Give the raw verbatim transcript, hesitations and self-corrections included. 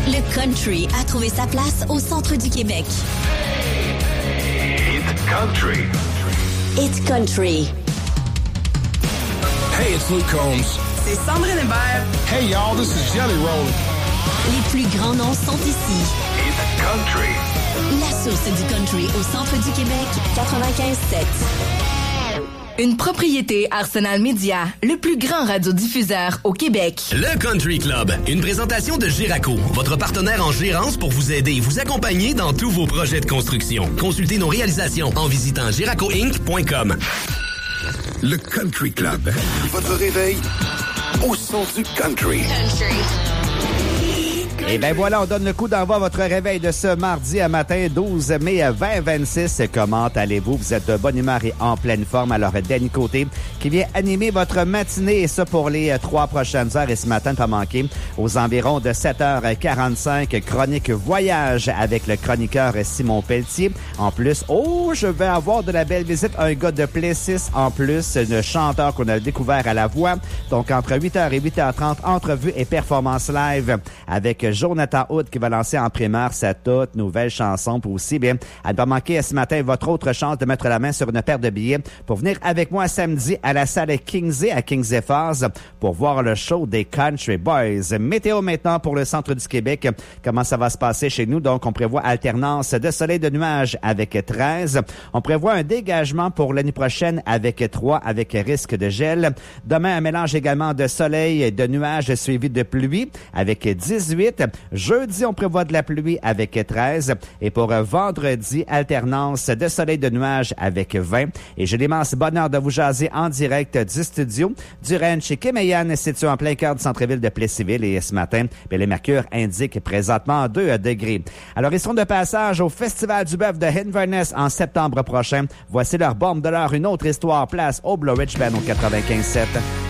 Le country a trouvé sa place au centre du Québec. It's country. It's country. Hey, it's Luke Combs. C'est Sandrine Hébert. Hey, y'all, this is Jelly Roll. Les plus grands noms sont ici. It's country. La source du country au centre du Québec, quatre-vingt-quinze sept. Une propriété Arsenal Media, le plus grand radiodiffuseur au Québec. Le Country Club, une présentation de Giraco, votre partenaire en gérance pour vous aider et vous accompagner dans tous vos projets de construction. Consultez nos réalisations en visitant giraco inc point com. Le Country Club, votre réveil au son du country. Country. Et bien voilà, on donne le coup d'envoi à votre réveil de ce mardi à matin, douze mai vingt vingt-six. Comment allez-vous? Vous êtes de bonne humeur et en pleine forme. Alors, Danny Côté qui vient animer votre matinée, et ça pour les trois prochaines heures. Et ce matin, pas manquer, aux environs de sept heures quarante-cinq, chronique voyage avec le chroniqueur Simon Pelletier. En plus, oh, je vais avoir de la belle visite, un gars de Plessis en plus, un chanteur qu'on a découvert à la voix. Donc, entre huit heures et huit heures trente, entrevue et performance live avec Jonathan Hood qui va lancer en primeur sa toute nouvelle chanson. Pour aussi, bien, à ne pas manquer ce matin votre autre chance de mettre la main sur une paire de billets pour venir avec moi samedi à la salle Kingsley à Kingsley Falls pour voir le show des Country Boys. Météo maintenant pour le centre du Québec. Comment ça va se passer chez nous? Donc, on prévoit alternance de soleil de nuages avec treize. On prévoit un dégagement pour l'année prochaine avec trois, avec risque de gel. Demain, un mélange également de soleil et de nuages suivi de pluie avec dix-huit. Jeudi, on prévoit de la pluie avec treize. Et pour vendredi, alternance de soleil de nuages avec vingt. Et j'ai l'immense bonheur de vous jaser en direct du studio du ranch Kemeyan, situé en plein cœur du centre-ville de Plessisville. Et ce matin, bien, les mercures indiquent présentement deux degrés. Alors, ils seront de passage au Festival du bœuf de Inverness en septembre prochain. Voici leur bombe de l'heure, une autre histoire, place au Blue Ridge Band au quatre-vingt-quinze sept.